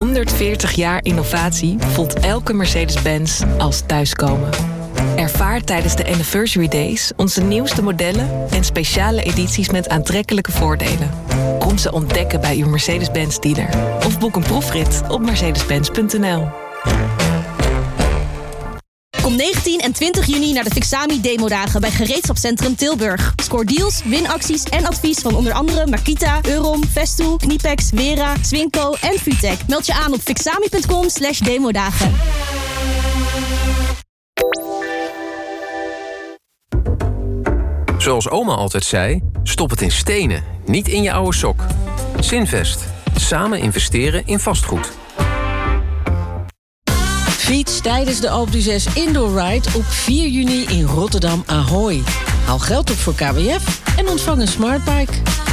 140 jaar innovatie voelt elke Mercedes-Benz als thuiskomen. Ervaar tijdens de Anniversary Days onze nieuwste modellen en speciale edities met aantrekkelijke voordelen. Kom ze ontdekken bij uw Mercedes-Benz dealer. Of boek een proefrit op mercedes-benz.nl. Kom 19 en 20 juni naar de Fixami Demodagen bij Gereedschapscentrum Tilburg. Scoor deals, winacties en advies van onder andere Makita, Euron, Festool, Knipex, Wera, Swinco en Futech. Meld je aan op fixami.com/demodagen. Zoals oma altijd zei, stop het in stenen, niet in je oude sok. Zinvest. Samen investeren in vastgoed. Fiets tijdens de Alpe d'Huez Indoor Ride op 4 juni in Rotterdam Ahoy. Haal geld op voor KWF en ontvang een smartbike.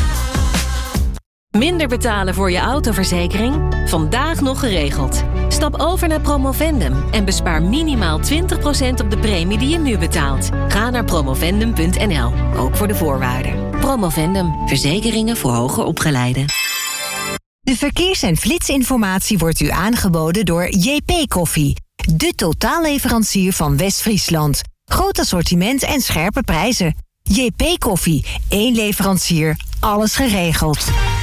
Minder betalen voor je autoverzekering? Vandaag nog geregeld. Stap over naar Promovendum en bespaar minimaal 20% op de premie die je nu betaalt. Ga naar promovendum.nl, ook voor de voorwaarden. Promovendum, verzekeringen voor hoger opgeleiden. De verkeers- en flitsinformatie wordt u aangeboden door JP Koffie. De totaalleverancier van West-Friesland. Groot assortiment en scherpe prijzen. JP Koffie, 1 leverancier, alles geregeld.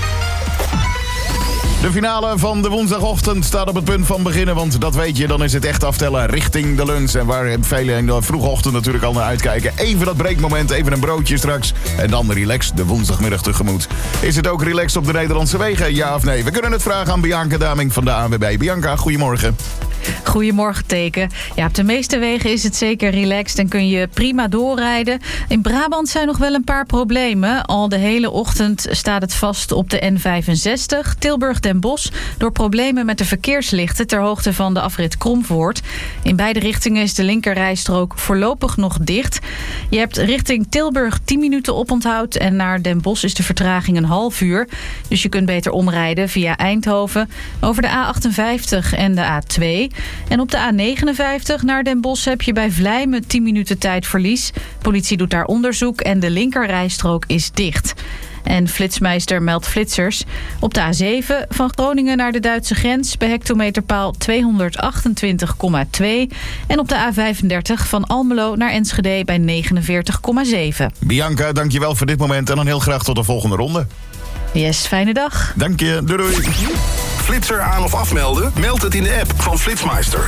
De finale van de woensdagochtend staat op het punt van beginnen. Want dat weet je, dan is het echt aftellen richting de lunch. En waar velen in de vroege ochtend natuurlijk al naar uitkijken. Even dat breekmoment, even een broodje straks. En dan relax de woensdagmiddag tegemoet. Is het ook relaxed op de Nederlandse wegen, ja of nee? We kunnen het vragen aan Bianca Daming van de ANWB. Bianca, goedemorgen. Goedemorgen, Teken. Ja, op de meeste wegen is het zeker relaxed en kun je prima doorrijden. In Brabant zijn nog wel een paar problemen. Al de hele ochtend staat het vast op de N65, Tilburg-Den Bosch, door problemen met de verkeerslichten ter hoogte van de afrit Kromvoort. In beide richtingen is de linkerrijstrook voorlopig nog dicht. Je hebt richting Tilburg 10 minuten oponthoud en naar Den Bosch is de vertraging een half uur. Dus je kunt beter omrijden via Eindhoven over de A58 en de A2. En op de A59 naar Den Bosch heb je bij Vlijmen 10 minuten tijdverlies. Politie doet daar onderzoek en de linkerrijstrook is dicht. En Flitsmeister meldt flitsers. Op de A7 van Groningen naar de Duitse grens bij hectometerpaal 228,2. En op de A35 van Almelo naar Enschede bij 49,7. Bianca, dankjewel voor dit moment en dan heel graag tot de volgende ronde. Yes, fijne dag. Dank je, doei. Flitser aan of afmelden? Meld het in de app van Flitsmeister.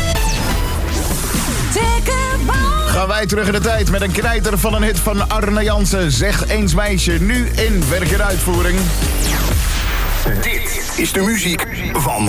Gaan wij terug in de tijd met een knijter van een hit van Arne Jansen. Zeg eens meisje, nu in werk en uitvoering. Dit is de muziek van